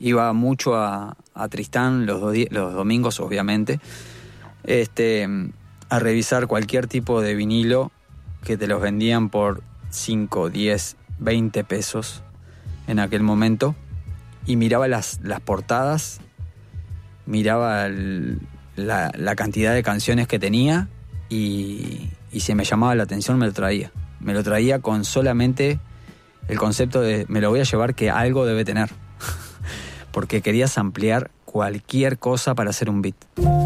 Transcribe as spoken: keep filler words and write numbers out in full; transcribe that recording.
Iba mucho a, a Tristán los, do, los domingos, obviamente, este, a revisar cualquier tipo de vinilo que te los vendían por cinco, diez, veinte pesos en aquel momento. Y miraba las, las portadas, miraba el, la, la cantidad de canciones que tenía y, y si me llamaba la atención me lo traía. Me lo traía con solamente el concepto de me lo voy a llevar, que algo debe tener. Porque querías ampliar cualquier cosa para hacer un beat.